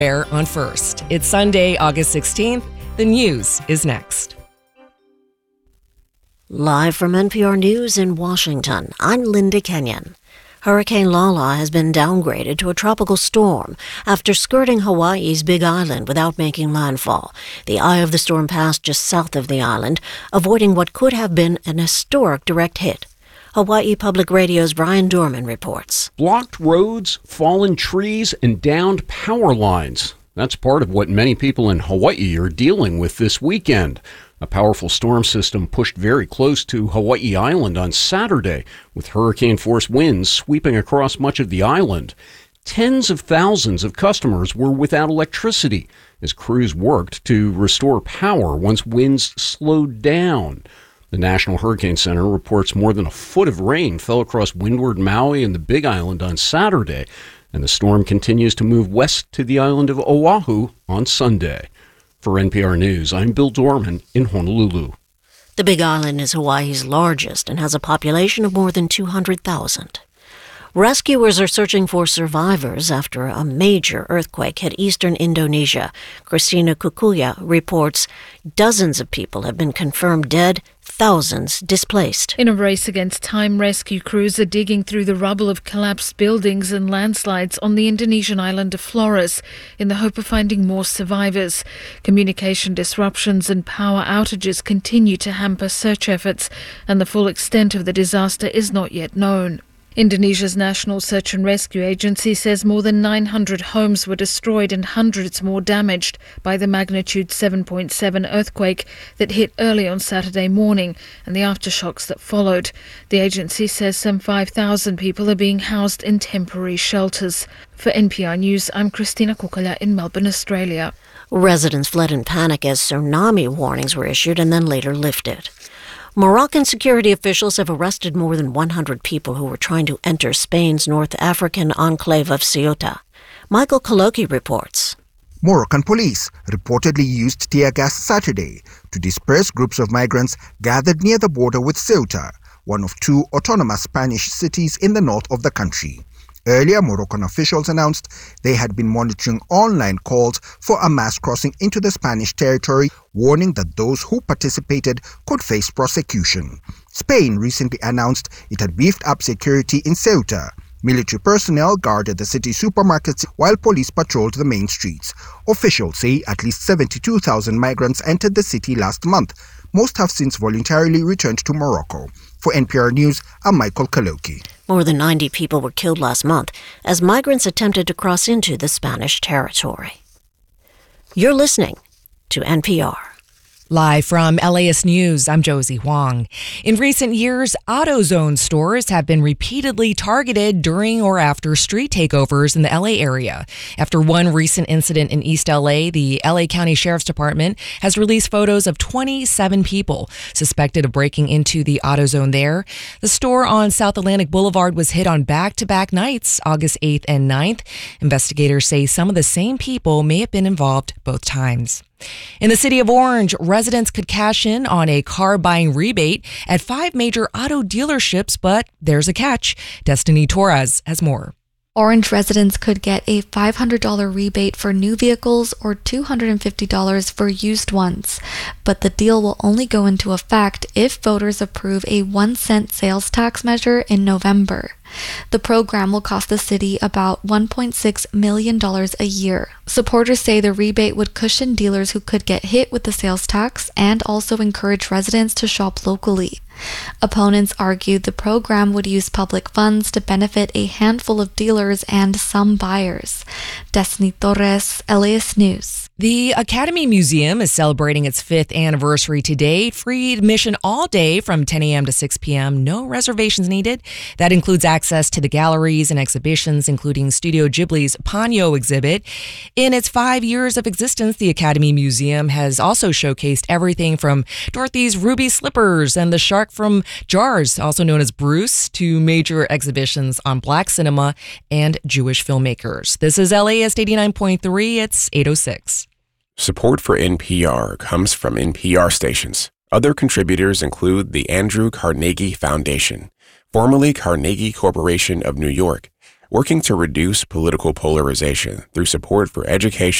On First. It's Sunday, August 16th. The news is next. Live from NPR News in Washington, I'm Linda Kenyon. Hurricane Lala has been downgraded to a tropical storm after skirting Hawaii's Big Island without making landfall. The eye of the storm passed just south of the island, avoiding what could have been an historic direct hit. Hawaii Public Radio's Brian Dorman reports. Blocked roads, fallen trees, and downed power lines. That's part of what many people in Hawaii are dealing with this weekend. A powerful storm system pushed very close to Hawaii Island on Saturday, with hurricane-force winds sweeping across much of the island. Tens of thousands of customers were without electricity as crews worked to restore power once winds slowed down. The National Hurricane Center reports more than a foot of rain fell across windward Maui and the Big Island on Saturday, and the storm continues to move west to the island of Oahu on Sunday. For NPR News, I'm Bill Dorman in Honolulu. The Big Island is Hawaii's largest and has a population of more than 200,000. Rescuers are searching for survivors after a major earthquake hit eastern Indonesia. Christina Kukuya reports dozens of people have been confirmed dead, thousands displaced. In a race against time, rescue crews are digging through the rubble of collapsed buildings and landslides on the Indonesian island of Flores in the hope of finding more survivors. Communication disruptions and power outages continue to hamper search efforts, and the full extent of the disaster is not yet known. Indonesia's National Search and Rescue Agency says more than 900 homes were destroyed and hundreds more damaged by the magnitude 7.7 earthquake that hit early on Saturday morning and the aftershocks that followed. The agency says some 5,000 people are being housed in temporary shelters. For NPR News, I'm Christina Kukala in Melbourne, Australia. Residents fled in panic as tsunami warnings were issued and then later lifted. Moroccan security officials have arrested more than 100 people who were trying to enter Spain's North African enclave of Ceuta. Michael Kaloki reports. Moroccan police reportedly used tear gas Saturday to disperse groups of migrants gathered near the border with Ceuta, one of two autonomous Spanish cities in the north of the country. Earlier, Moroccan officials announced they had been monitoring online calls for a mass crossing into the Spanish territory, warning that those who participated could face prosecution. Spain recently announced it had beefed up security in Ceuta. Military personnel guarded the city's supermarkets while police patrolled the main streets. Officials say at least 72,000 migrants entered the city last month. Most have since voluntarily returned to Morocco. For NPR News, I'm Michael Kaloki. More than 90 people were killed last month as migrants attempted to cross into the Spanish territory. You're listening to NPR. Live from LAist News, I'm Josie Huang. In recent years, AutoZone stores have been repeatedly targeted during or after street takeovers in the LA area. After one recent incident in East LA, the LA County Sheriff's Department has released photos of 27 people suspected of breaking into the AutoZone there. The store on South Atlantic Boulevard was hit on back-to-back nights, August 8th and 9th. Investigators say some of the same people may have been involved both times. In the city of Orange, residents could cash in on a car buying rebate at 5 major auto dealerships, but there's a catch. Destiny Torres has more. Orange residents could get a $500 rebate for new vehicles or $250 for used ones. But the deal will only go into effect if voters approve a 1-cent sales tax measure in November. The program will cost the city about $1.6 million a year. Supporters say the rebate would cushion dealers who could get hit with the sales tax and also encourage residents to shop locally. Opponents argued the program would use public funds to benefit a handful of dealers and some buyers. Destiny Torres, LAist News. The Academy Museum is celebrating its 5th anniversary today. Free admission all day from 10 a.m. to 6 p.m. No reservations needed. That includes access to the galleries and exhibitions, including Studio Ghibli's Ponyo exhibit. In its 5 years of existence, the Academy Museum has also showcased everything from Dorothy's ruby slippers and the shark from Jars, also known as Bruce, to major exhibitions on Black cinema and Jewish filmmakers. This is LAist 89.3. It's 8:06. Support for NPR comes from NPR stations. Other contributors include the Andrew Carnegie Foundation, formerly Carnegie Corporation of New York, working to reduce political polarization through support for education